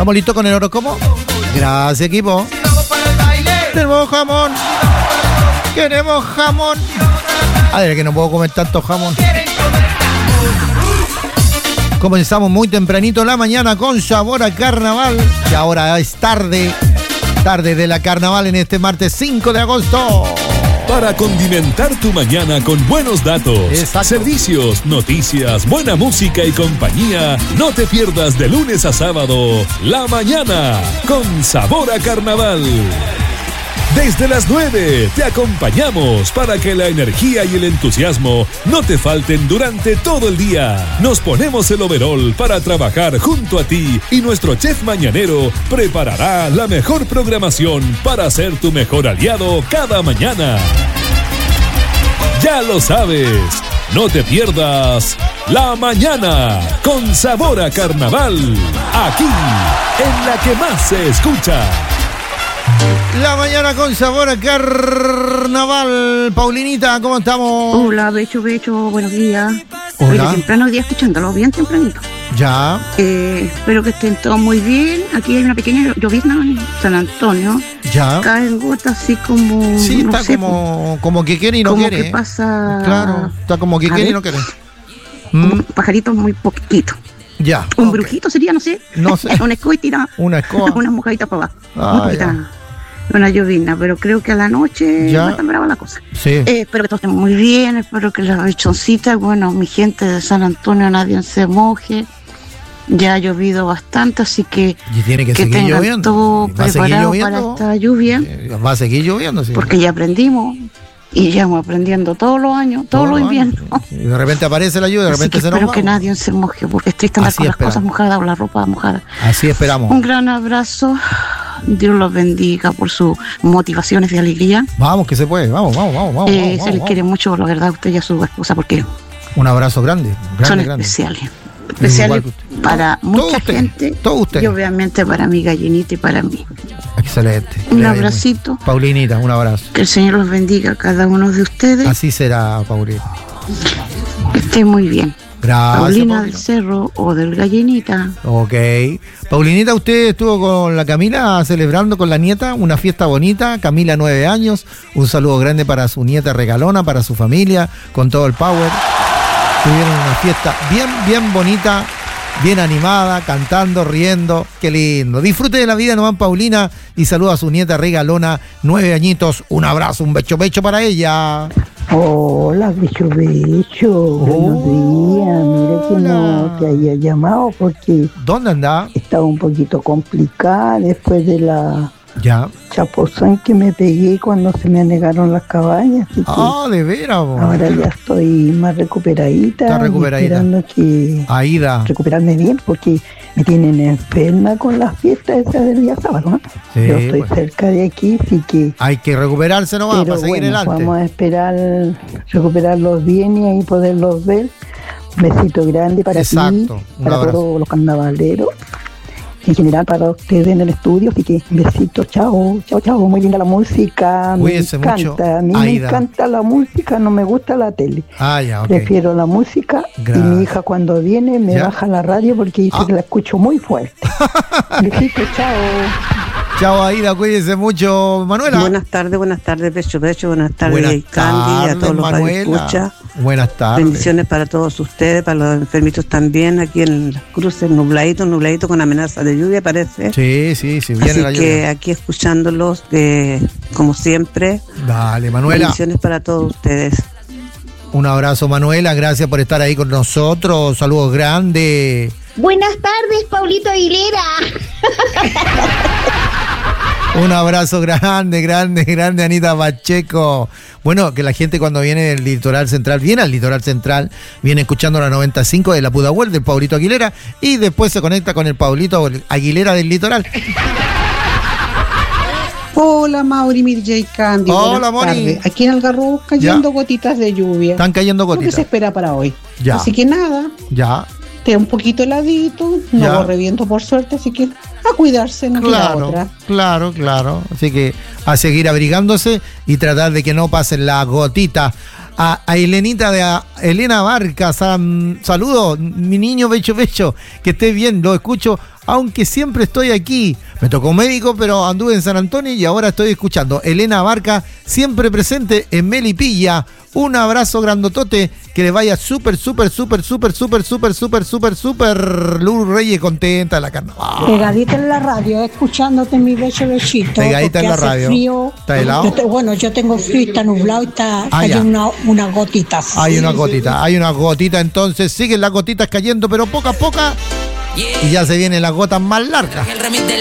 ¿Estamos listos con el horóscopo? Gracias, equipo. Tenemos jamón. Queremos jamón. A ver, que no puedo comer tanto jamón. Comenzamos muy tempranito la mañana con sabor a carnaval. Y ahora es tarde de la carnaval en este martes 5 de agosto. Para condimentar tu mañana con buenos datos, exacto, servicios, noticias, buena música y compañía, no te pierdas de lunes a sábado La Mañana con sabor a carnaval. Desde las 9 te acompañamos para que la energía y el entusiasmo no te falten durante todo el día. Nos ponemos el overol para trabajar junto a ti y nuestro chef mañanero preparará la mejor programación para ser tu mejor aliado cada mañana. Ya lo sabes, no te pierdas La Mañana con sabor a carnaval, aquí en la que más se escucha. La mañana con sabor a carnaval. Paulinita, ¿cómo estamos? Hola, Becho, buenos días. Hola. Hoy temprano día escuchándolo, bien tempranito. Ya. Espero que estén todos muy bien. Aquí hay una pequeña llovizna en San Antonio. Ya. Caen gotas así como... Sí, no está sé, como que quiere y no como quiere. Que pasa... Claro, está como que quiere y no quiere. Un pajarito muy poquito. Ya. Un okay. brujito sería, no sé. No sé. Una escoba y tira. Una escoba. Una mojadita para abajo. Ah, Muy poquita. Una llovizna, pero creo que a la noche ya va a estar brava la cosa. Sí. Espero que todos estén muy bien, espero que las lechoncitas, bueno, mi gente de San Antonio, nadie se moje. Ya ha llovido bastante, así que tiene que seguir tengan lloviendo. todo preparado para esta lluvia. Va a seguir lloviendo, sí. Porque ya aprendimos y ya vamos aprendiendo todos los años, todos los inviernos. Y de repente aparece la lluvia, de repente se nos va. Espero que nadie se moje, porque es triste andar con las cosas mojadas o la ropa mojada. Así esperamos. Un gran abrazo. Dios los bendiga por sus motivaciones de alegría. Vamos, que se puede. Vamos. Se les quiere mucho, la verdad, usted y a su esposa, porque un abrazo grande. Son especiales. Especiales para mucha gente. Todos ustedes. Y obviamente para mi gallinita y para mí. Excelente. Un abracito. Paulinita, un abrazo. Que el Señor los bendiga a cada uno de ustedes. Así será, Paulina. Que estén muy bien. Gracias, Paulina del Cerro o del Gallinita. Ok. Paulinita, usted estuvo con la Camila celebrando con la nieta una fiesta bonita. Camila, 9 años. Un saludo grande para su nieta regalona, para su familia, con todo el power. Tuvieron una fiesta bien bonita, bien animada, cantando, riendo. Qué lindo. Disfrute de la vida nomás, Paulina, y saluda a su nieta regalona, 9 añitos. Un abrazo, un becho para ella. Hola, bicho. Buenos días. Mira que no te haya llamado porque... ¿Dónde anda? Estaba un poquito complicada después de la... Ya. Chapuzón que me pegué cuando se me anegaron las cabañas. De veras, ahora ya estoy más recuperadita. Está recuperadita. Esperando que... Aida. Recuperarme bien porque me tienen enferma con las fiestas esas del día sábado, ¿no? Sí, yo estoy cerca de aquí, así que... Hay que recuperarse nomás para seguir adelante. Vamos a esperar recuperarlos bien y ahí poderlos ver. Un besito grande para ti, para todos los carnavaleros. En general para ustedes en el estudio, así que besitos, chao, muy linda la música, cuídense me encanta, mucho. A mí me encanta la música, no me gusta la tele, ya, okay. Prefiero la música. Gracias. Y mi hija cuando viene me baja la radio porque dice que la escucho muy fuerte. Besitos, chao. Chao, Aida, cuídense mucho. Manuela. Buenas tardes, Pecho, buenas tardes, Candy, a todos los que escuchan. Buenas tardes. Bendiciones para todos ustedes, para los enfermitos también, aquí en las cruces, nubladito con amenaza de lluvia, parece. Sí, viene así la lluvia. Así que aquí escuchándolos, como siempre. Dale, Manuela. Bendiciones para todos ustedes. Un abrazo, Manuela, gracias por estar ahí con nosotros, saludos grandes. Buenas tardes, Paulito Aguilera. Un abrazo grande, Anita Pacheco. Bueno, que la gente cuando viene del litoral central, viene al litoral central, viene escuchando la 95 de la Pudahuel del Paulito Aguilera y después se conecta con el Paulito Aguilera del litoral. Hola, Mauri, Mirja y Candy. Hola, Moni. Aquí en Algarrobo cayendo gotitas de lluvia. Están cayendo gotitas. Lo que se espera para hoy. Ya. Así que nada. Ya. Está un poquito heladito, no corre viento por suerte, así que a cuidarse, no queda otra. Claro. Así que a seguir abrigándose y tratar de que no pasen las gotitas. A Elena Barcas, saludos, mi niño Becho, que esté bien, lo escucho aunque siempre estoy aquí. Me tocó médico, pero anduve en San Antonio y ahora estoy escuchando. Elena Barca, siempre presente en Melipilla. Un abrazo grandotote, que le vaya súper. Luz Reyes contenta de la carnaval. Pegadita en la radio, escuchándote mi bechito. Pegadita en la radio. Frío. ¿Está helado? Yo tengo frío, está nublado y está cayendo unas gotitas. Hay una gotita, entonces siguen las gotitas cayendo, pero poco a poco. Y ya se vienen las gotas más largas.